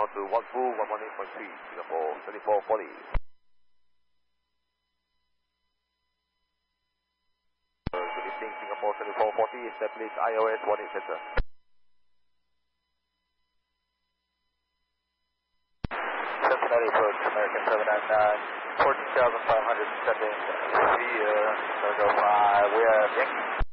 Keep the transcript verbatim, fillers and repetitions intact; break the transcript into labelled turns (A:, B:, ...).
A: on to one full one one eight point three, Singapore thirty-four forty. Good evening, Singapore thirty-four forty, establish I O S one eight center.
B: Cincinnati approach, American seven nine nine, fourteen thousand five hundred descending via Cargo five, we have Yankee.